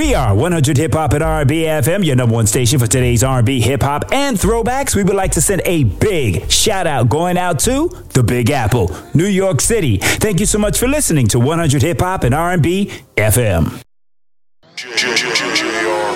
We are 100 Hip Hop and R&B FM, your number one station for today's R&B, hip hop, and throwbacks. We would like to send a big shout out going out to the Big Apple, New York City. Thank you so much for listening to 100 Hip Hop and R&B FM.